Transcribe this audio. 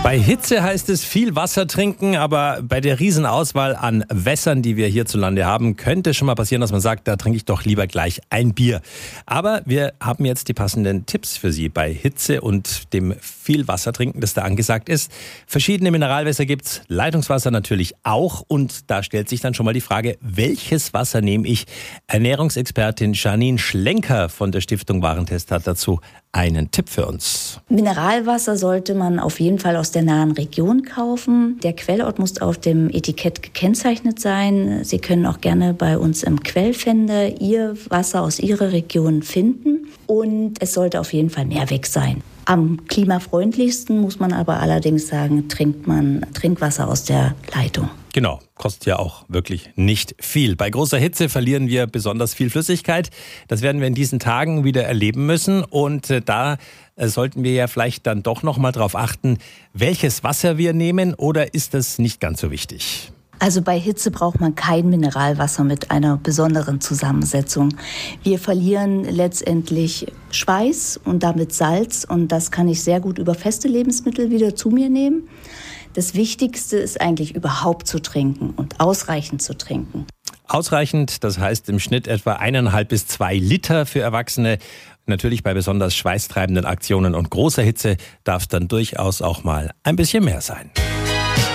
Bei Hitze heißt es viel Wasser trinken, aber bei der Riesenauswahl an Wässern, die wir hierzulande haben, könnte schon mal passieren, dass man sagt, da trinke ich doch lieber gleich ein Bier. Aber wir haben jetzt die passenden Tipps für Sie bei Hitze und dem viel Wasser trinken, das da angesagt ist. Verschiedene Mineralwässer gibt's, Leitungswasser natürlich auch, und da stellt sich dann schon mal die Frage, welches Wasser nehme ich? Ernährungsexpertin Janine Schlenker von der Stiftung Warentest hat dazu einen Tipp für uns. Mineralwasser sollte man auf jeden Fall aus der nahen Region kaufen. Der Quellort muss auf dem Etikett gekennzeichnet sein. Sie können auch gerne bei uns im Quellfinder Ihr Wasser aus Ihrer Region finden. Und es sollte auf jeden Fall Mehrweg sein. Am klimafreundlichsten muss man aber allerdings sagen, trinkt man Trinkwasser aus der Leitung. Genau, kostet ja auch wirklich nicht viel. Bei großer Hitze verlieren wir besonders viel Flüssigkeit. Das werden wir in diesen Tagen wieder erleben müssen. Und da sollten wir ja vielleicht dann doch noch mal drauf achten, welches Wasser wir nehmen, oder ist das nicht ganz so wichtig? Also bei Hitze braucht man kein Mineralwasser mit einer besonderen Zusammensetzung. Wir verlieren letztendlich Schweiß und damit Salz, und das kann ich sehr gut über feste Lebensmittel wieder zu mir nehmen. Das Wichtigste ist eigentlich überhaupt zu trinken und ausreichend zu trinken. Ausreichend, das heißt im Schnitt etwa 1,5 bis 2 Liter für Erwachsene. Natürlich bei besonders schweißtreibenden Aktionen und großer Hitze darf es dann durchaus auch mal ein bisschen mehr sein.